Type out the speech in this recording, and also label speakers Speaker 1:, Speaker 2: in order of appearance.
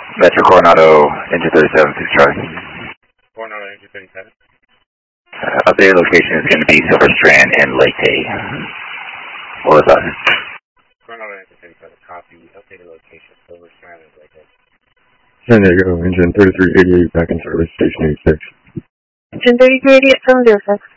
Speaker 1: Metro Coronado, engine 37, 6 Charlie.
Speaker 2: Coronado, engine 37.
Speaker 1: Updated location is going to be Silver Strand and Lake Day. What was that?
Speaker 2: Coronado, engine 37, copy. Updated location, Silver Strand and Lake Day.
Speaker 3: San Diego, engine 3388, back in service, station 86.
Speaker 4: Engine 3388, 706.